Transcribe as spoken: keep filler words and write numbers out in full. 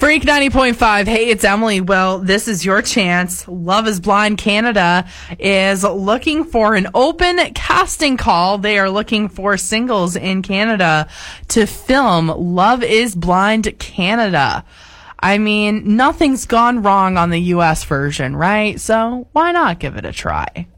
Freak ninety point five. Hey, it's Emily. Well, this is your chance. Love is Blind Canada is looking for an open casting call. They are looking for singles in Canada to film Love is Blind Canada. I mean, nothing's gone wrong on the U S version, right? So why not give it a try?